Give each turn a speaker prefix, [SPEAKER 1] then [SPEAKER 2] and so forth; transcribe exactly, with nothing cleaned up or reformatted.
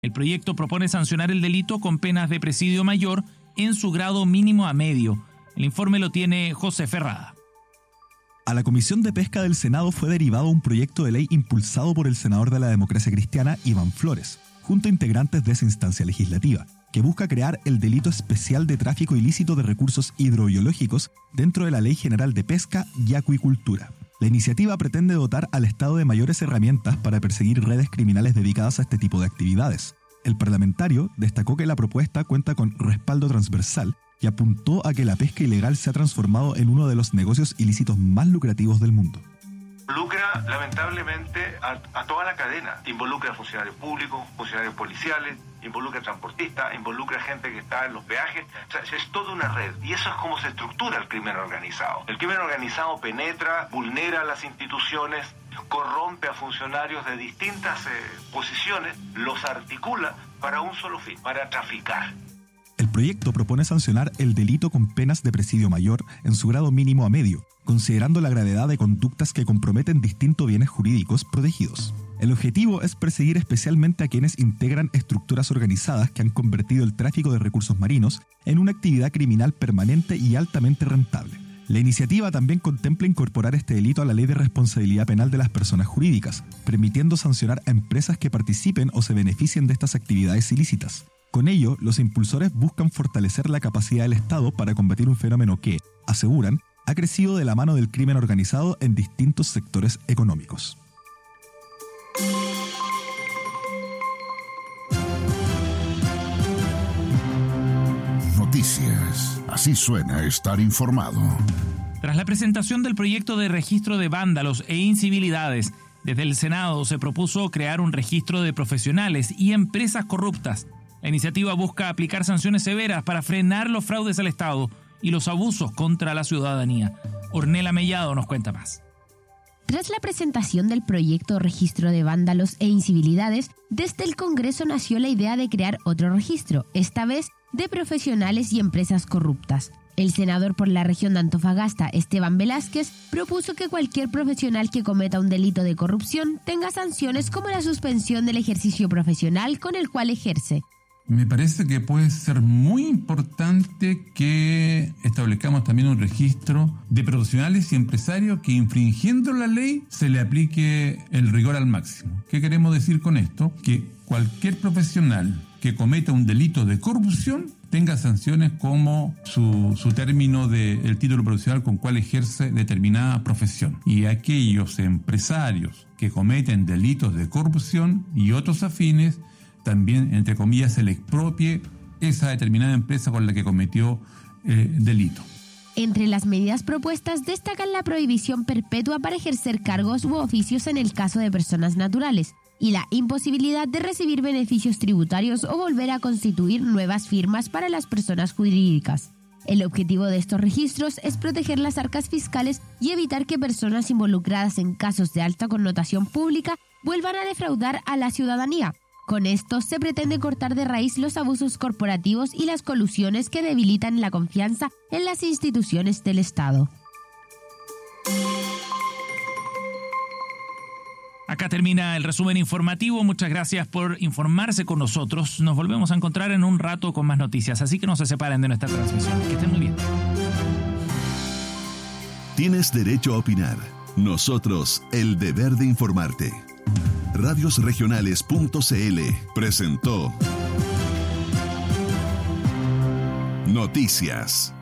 [SPEAKER 1] El proyecto propone sancionar el delito con penas de presidio mayor en su grado mínimo a medio. El informe lo tiene José Ferrada.
[SPEAKER 2] A la Comisión de Pesca del Senado fue derivado un proyecto de ley impulsado por el senador de la Democracia Cristiana, Iván Flores, junto a integrantes de esa instancia legislativa, que busca crear el delito especial de tráfico ilícito de recursos hidrobiológicos dentro de la Ley General de Pesca y Acuicultura. La iniciativa pretende dotar al Estado de mayores herramientas para perseguir redes criminales dedicadas a este tipo de actividades. El parlamentario destacó que la propuesta cuenta con respaldo transversal y apuntó a que la pesca ilegal se ha transformado en uno de los negocios ilícitos más lucrativos del mundo.
[SPEAKER 3] Involucra lamentablemente a, a toda la cadena. Involucra a funcionarios públicos, funcionarios policiales, involucra a transportistas, involucra a gente que está en los peajes. O sea, es toda una red. Y eso es como se estructura el crimen organizado. El crimen organizado penetra, vulnera las instituciones, corrompe a funcionarios de distintas eh, posiciones, los articula para un solo fin, para traficar.
[SPEAKER 2] El proyecto propone sancionar el delito con penas de presidio mayor en su grado mínimo a medio, considerando la gravedad de conductas que comprometen distintos bienes jurídicos protegidos. El objetivo es perseguir especialmente a quienes integran estructuras organizadas que han convertido el tráfico de recursos marinos en una actividad criminal permanente y altamente rentable. La iniciativa también contempla incorporar este delito a la Ley de Responsabilidad Penal de las Personas Jurídicas, permitiendo sancionar a empresas que participen o se beneficien de estas actividades ilícitas. Con ello, los impulsores buscan fortalecer la capacidad del Estado para combatir un fenómeno que, aseguran, ha crecido de la mano del crimen organizado en distintos sectores económicos.
[SPEAKER 4] Noticias. Así suena estar informado.
[SPEAKER 1] Tras la presentación del proyecto de registro de vándalos e incivilidades, desde el Senado se propuso crear un registro de profesionales y empresas corruptas. La iniciativa busca aplicar sanciones severas para frenar los fraudes al Estado y los abusos contra la ciudadanía. Ornella Mellado nos cuenta más.
[SPEAKER 5] Tras la presentación del proyecto Registro de Vándalos e Incivilidades, desde el Congreso nació la idea de crear otro registro, esta vez de profesionales y empresas corruptas. El senador por la región de Antofagasta, Esteban Velázquez, propuso que cualquier profesional que cometa un delito de corrupción tenga sanciones como la suspensión del ejercicio profesional con el cual ejerce.
[SPEAKER 6] Me parece que puede ser muy importante que establezcamos también un registro de profesionales y empresarios que, infringiendo la ley, se le aplique el rigor al máximo. ¿Qué queremos decir con esto? Que cualquier profesional que cometa un delito de corrupción tenga sanciones como su, su término del título profesional con cual ejerce determinada profesión. Y aquellos empresarios que cometen delitos de corrupción y otros afines, también, entre comillas, se le expropie esa determinada empresa con la que cometió eh, delito.
[SPEAKER 5] Entre las medidas propuestas destacan la prohibición perpetua para ejercer cargos u oficios en el caso de personas naturales y la imposibilidad de recibir beneficios tributarios o volver a constituir nuevas firmas para las personas jurídicas. El objetivo de estos registros es proteger las arcas fiscales y evitar que personas involucradas en casos de alta connotación pública vuelvan a defraudar a la ciudadanía. Con esto se pretende cortar de raíz los abusos corporativos y las colusiones que debilitan la confianza en las instituciones del Estado.
[SPEAKER 1] Acá termina el resumen informativo. Muchas gracias por informarse con nosotros. Nos volvemos a encontrar en un rato con más noticias, así que no se separen de nuestra transmisión. Que estén muy bien.
[SPEAKER 7] Tienes derecho a opinar. Nosotros, el deber de informarte. radios regionales punto c l presentó Noticias.